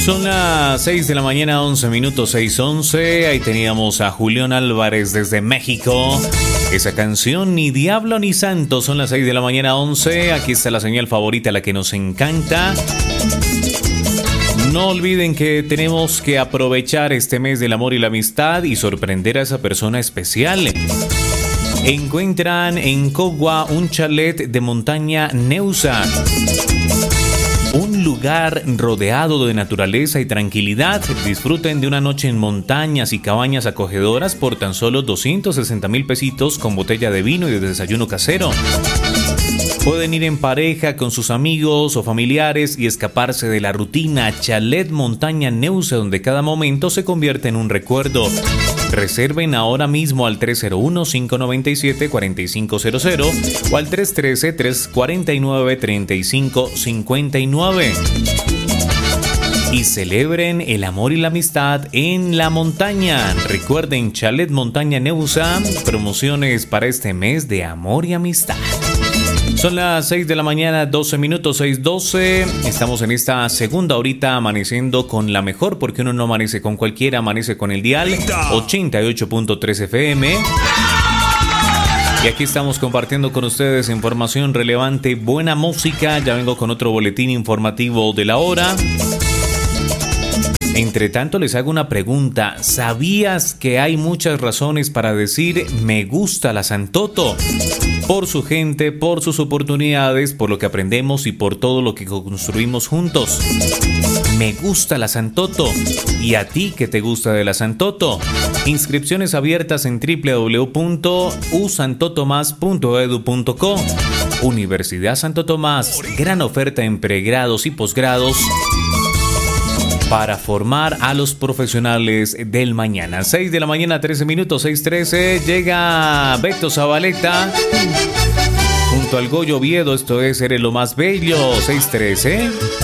Son las 6 de la mañana, 11 minutos, 6:11. Ahí teníamos a Julián Álvarez desde México. Esa canción, Ni Diablo ni Santo. Son las 6 de la mañana, 11. Aquí está la señal favorita, la que nos encanta. No olviden que tenemos que aprovechar este mes del amor y la amistad y sorprender a esa persona especial. Encuentran en Cogua un chalet de montaña Neusa. Un lugar rodeado de naturaleza y tranquilidad. Disfruten de una noche en montañas y cabañas acogedoras por tan solo 260,000 pesitos con botella de vino y de desayuno casero. Pueden ir en pareja con sus amigos o familiares y escaparse de la rutina. Chalet Montaña Neusa, donde cada momento se convierte en un recuerdo. Reserven ahora mismo al 301-597-4500 o al 313-349-3559. Y celebren el amor y la amistad en la montaña. Recuerden, Chalet Montaña Neusa, promociones para este mes de amor y amistad. Son las 6 de la mañana, 12 minutos, 6:12. Estamos en esta segunda horita amaneciendo con la mejor, porque uno no amanece con cualquiera, amanece con el dial 88.3 FM. Y aquí estamos compartiendo con ustedes información relevante, buena música. Ya vengo con otro boletín informativo de la hora. Entre tanto, les hago una pregunta. ¿Sabías que hay muchas razones para decir me gusta la Santoto? Por su gente, por sus oportunidades, por lo que aprendemos y por todo lo que construimos juntos. Me gusta la Santoto. ¿Y a ti qué te gusta de la Santoto? Inscripciones abiertas en www.usantotomás.edu.co. Universidad Santo Tomás, gran oferta en pregrados y posgrados para formar a los profesionales del mañana. 6 de la mañana, 13 minutos, 6:13. Llega Beto Zabaleta junto al Goyo Oviedo. Esto es Eres lo más bello. 6:13.